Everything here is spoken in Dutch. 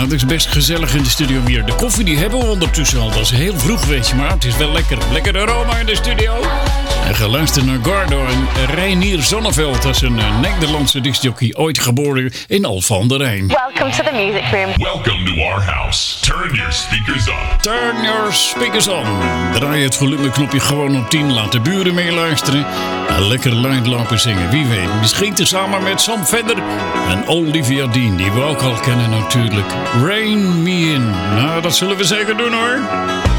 het is best gezellig in de studio weer. De koffie die hebben we ondertussen al. Dat is heel vroeg, weet je, maar het is wel lekker. Lekker aroma in de studio. En geluisterd naar Gardo en Reinier Zonneveld. Dat is een Nederlandse discjockey, ooit geboren in Alphen aan de Rijn. Welcome to the music room. Welcome to our house. Turn your speakers up. Turn your speakers on. Draai het volumenknopje gewoon op 10. Laat de buren meeluisteren. En lekker luid lopen zingen. Wie weet, misschien tezamen met Sam Fender en Olivia Dean, die we ook al kennen natuurlijk. Rain Me In. Nou, dat zullen we zeker doen hoor.